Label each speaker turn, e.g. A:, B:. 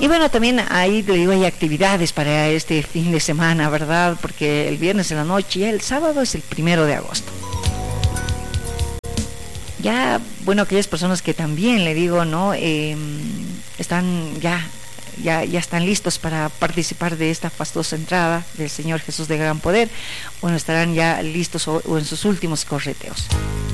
A: Y bueno, también ahí te digo, hay actividades para este fin de semana, ¿verdad? Porque el viernes en la noche y el sábado es el 1 de agosto. Ya, bueno, aquellas personas que también, le digo, ¿no? Están ya están listos para participar de esta fastuosa entrada del Señor Jesús de gran poder, bueno, estarán ya listos o en sus últimos correteos.